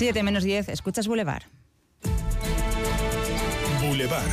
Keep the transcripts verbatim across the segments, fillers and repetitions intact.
siete menos diez, escuchas Boulevard. Boulevard.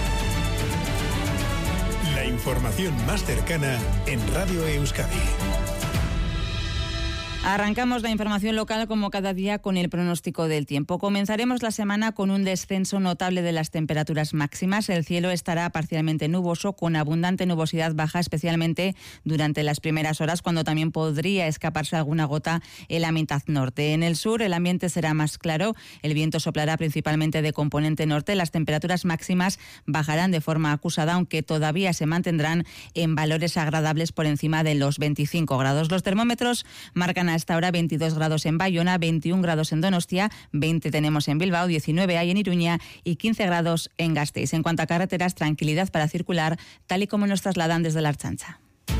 La información más cercana en Radio Euskadi. Arrancamos la información local como cada día con el pronóstico del tiempo. Comenzaremos la semana con un descenso notable de las temperaturas máximas. El cielo estará parcialmente nuboso con abundante nubosidad baja, especialmente durante las primeras horas, cuando también podría escaparse alguna gota en la mitad norte. En el sur el ambiente será más claro, el viento soplará principalmente de componente norte. Las temperaturas máximas bajarán de forma acusada, aunque todavía se mantendrán en valores agradables por encima de los veinticinco grados. Los termómetros marcan hasta ahora veintidós grados en Bayona, veintiún grados en Donostia, veinte tenemos en Bilbao, diecinueve hay en Iruña y quince grados en Gasteiz. En cuanto a carreteras, tranquilidad para circular, tal y como nos trasladan desde la Ertzaintza.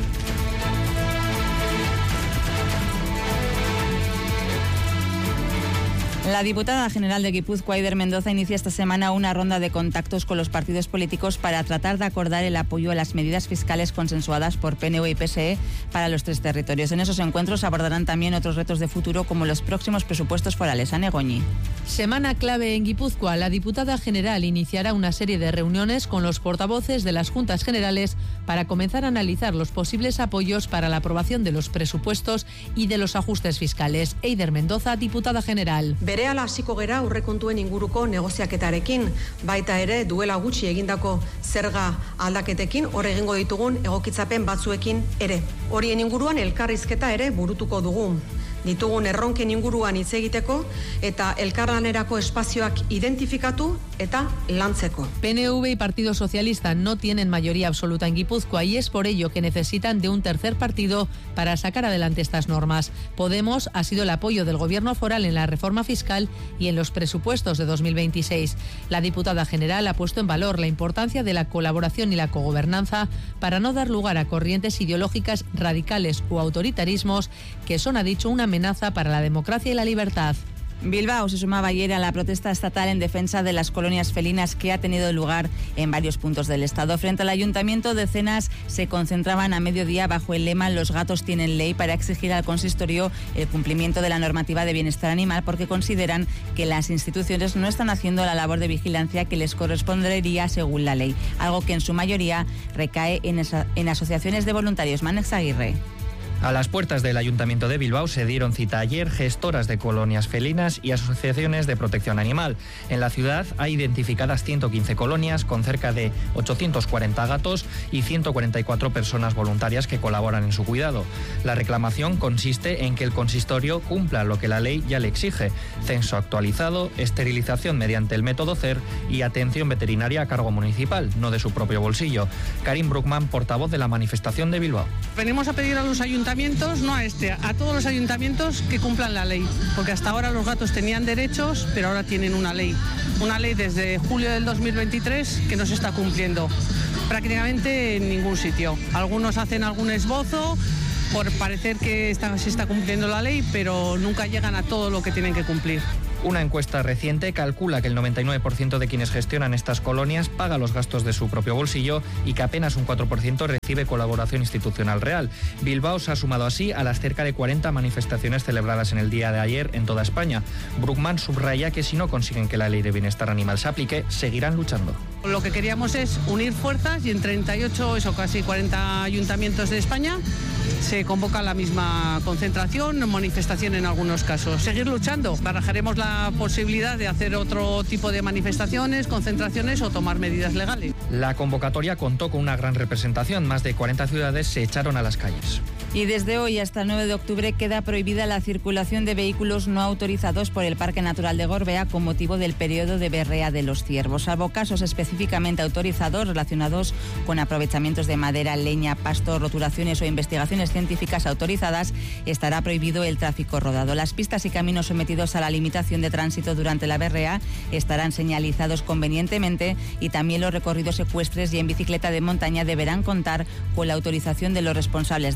La diputada general de Guipúzcoa, Eider Mendoza, inicia esta semana una ronda de contactos con los partidos políticos para tratar de acordar el apoyo a las medidas fiscales consensuadas por P N V y P S E para los tres territorios. En esos encuentros abordarán también otros retos de futuro como los próximos presupuestos forales. Ane Goñi. Semana clave en Guipúzcoa. La diputada general iniciará una serie de reuniones con los portavoces de las Juntas Generales para comenzar a analizar los posibles apoyos para la aprobación de los presupuestos y de los ajustes fiscales. Eider Mendoza, diputada general. Berehala hasiko gera aurrekontuen inguruko negoziaketarekin, baita ere duela gutxi egindako zerga aldaketekin hor egingo ditugun egokitzapen batzuekin ere. Horien inguruan elkarrizketa ere burutuko dugu. Ditugun erronken inguruan hitz egiteko eta elkarlanerako espazioak identifikatu eta lantzeko. P N V y Partido Socialista no tienen mayoría absoluta en Guipúzcoa y es por ello que necesitan de un tercer partido para sacar adelante estas normas. Podemos ha sido el apoyo del Gobierno foral en la reforma fiscal y en los presupuestos de dos mil veintiséis. La diputada general ha puesto en valor la importancia de la colaboración y la cogobernanza para no dar lugar a corrientes ideológicas radicales o autoritarismos que son, ha dicho, una amenaza para la democracia y la libertad. Bilbao se sumaba ayer a la protesta estatal en defensa de las colonias felinas que ha tenido lugar en varios puntos del estado. Frente al ayuntamiento, decenas se concentraban a mediodía bajo el lema "Los gatos tienen ley" para exigir al consistorio el cumplimiento de la normativa de bienestar animal, porque consideran que las instituciones no están haciendo la labor de vigilancia que les correspondería según la ley, algo que en su mayoría recae en, esa, en asociaciones de voluntarios. Manex Aguirre. A las puertas del Ayuntamiento de Bilbao se dieron cita ayer gestoras de colonias felinas y asociaciones de protección animal. En la ciudad hay identificadas ciento quince colonias con cerca de ochocientos cuarenta gatos y ciento cuarenta y cuatro personas voluntarias que colaboran en su cuidado. La reclamación consiste en que el consistorio cumpla lo que la ley ya le exige: censo actualizado, esterilización mediante el método C E R y atención veterinaria a cargo municipal, no de su propio bolsillo. Karim Bruckman, portavoz de la manifestación de Bilbao. Venimos a pedir a los ayuntamientos, no a este, a todos los ayuntamientos que cumplan la ley, porque hasta ahora los gatos tenían derechos, pero ahora tienen una ley, una ley desde julio del dos mil veintitrés que no se está cumpliendo prácticamente en ningún sitio. Algunos hacen algún esbozo por parecer que está, se está cumpliendo la ley, pero nunca llegan a todo lo que tienen que cumplir. Una encuesta reciente calcula que el noventa y nueve por ciento de quienes gestionan estas colonias paga los gastos de su propio bolsillo y que apenas un cuatro por ciento recibe colaboración institucional real. Bilbao se ha sumado así a las cerca de cuarenta manifestaciones celebradas en el día de ayer en toda España. Bruckman subraya que si no consiguen que la ley de bienestar animal se aplique, seguirán luchando. Lo que queríamos es unir fuerzas y en treinta y ocho, eso casi cuarenta ayuntamientos de España se convoca la misma concentración, manifestación en algunos casos. Seguir luchando. Barajaremos la posibilidad de hacer otro tipo de manifestaciones, concentraciones o tomar medidas legales. La convocatoria contó con una gran representación. Más de cuarenta ciudades se echaron a las calles. Y desde hoy hasta el nueve de octubre queda prohibida la circulación de vehículos no autorizados por el Parque Natural de Gorbea con motivo del periodo de berrea de los ciervos, salvo casos específicamente autorizados relacionados con aprovechamientos de madera, leña, pasto, rotulaciones o investigaciones científicas autorizadas. Estará prohibido el tráfico rodado. Las pistas y caminos sometidos a la limitación de tránsito durante la berrea estarán señalizados convenientemente y también los recorridos ecuestres y en bicicleta de montaña deberán contar con la autorización de los responsables del parque.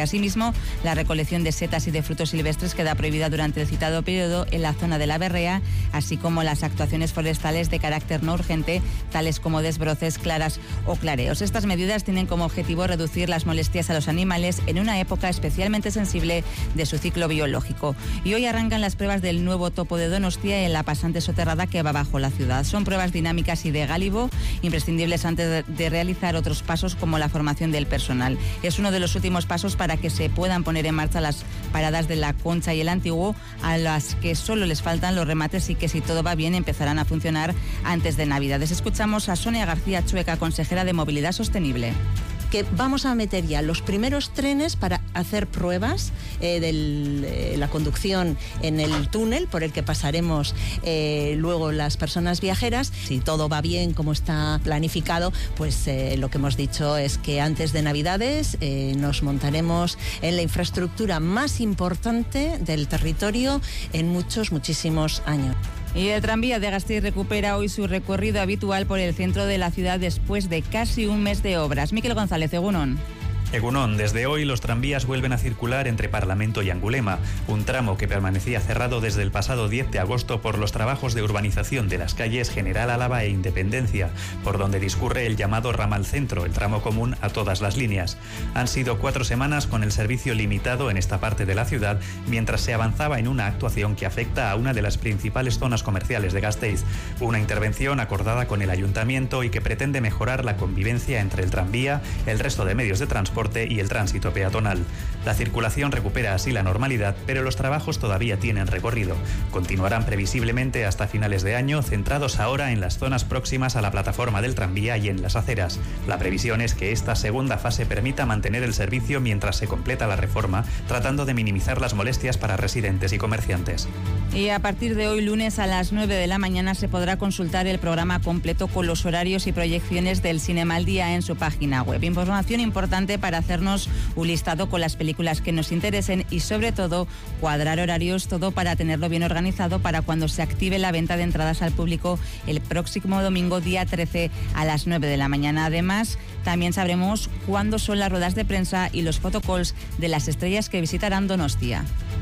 Asimismo, la recolección de setas y de frutos silvestres queda prohibida durante el citado periodo en la zona de la Berrea, así como las actuaciones forestales de carácter no urgente, tales como desbroces, claras o clareos. Estas medidas tienen como objetivo reducir las molestias a los animales en una época especialmente sensible de su ciclo biológico. Y hoy arrancan las pruebas del nuevo topo de Donostia en la pasante soterrada que va bajo la ciudad. Son pruebas dinámicas y de gálibo, imprescindibles antes de realizar otros pasos como la formación del personal. Es uno de los últimos pasos para que se puedan poner en marcha las paradas de la Concha y el Antiguo, a las que solo les faltan los remates y que, si todo va bien, empezarán a funcionar antes de Navidades. Escuchamos a Sonia García Chueca, consejera de Movilidad Sostenible. Que vamos a meter ya los primeros trenes para hacer pruebas eh, de eh, la conducción en el túnel por el que pasaremos eh, luego las personas viajeras. Si todo va bien como está planificado, pues eh, lo que hemos dicho es que antes de Navidades eh, nos montaremos en la infraestructura más importante del territorio en muchos, muchísimos años. Y el tranvía de Gasteiz recupera hoy su recorrido habitual por el centro de la ciudad después de casi un mes de obras. Miquel González, Egunon. Egunon, desde hoy los tranvías vuelven a circular entre Parlamento y Angulema, un tramo que permanecía cerrado desde el pasado diez de agosto por los trabajos de urbanización de las calles General Álava e Independencia, por donde discurre el llamado ramal centro, el tramo común a todas las líneas. Han sido cuatro semanas con el servicio limitado en esta parte de la ciudad, mientras se avanzaba en una actuación que afecta a una de las principales zonas comerciales de Gasteiz, una intervención acordada con el ayuntamiento y que pretende mejorar la convivencia entre el tranvía, el resto de medios de transporte y el tránsito peatonal. La circulación recupera así la normalidad, pero los trabajos todavía tienen recorrido. Continuarán previsiblemente hasta finales de año, centrados ahora en las zonas próximas a la plataforma del tranvía y en las aceras. La previsión es que esta segunda fase permita mantener el servicio mientras se completa la reforma, tratando de minimizar las molestias para residentes y comerciantes. Y a partir de hoy, lunes a las nueve de la mañana, se podrá consultar el programa completo con los horarios y proyecciones del Cinema al Día en su página web. Información importante para hacernos un listado con las películas que nos interesen y, sobre todo, cuadrar horarios, todo para tenerlo bien organizado para cuando se active la venta de entradas al público el próximo domingo, día trece, a las nueve de la mañana. Además, también sabremos cuándo son las ruedas de prensa y los photocalls de las estrellas que visitarán Donostia.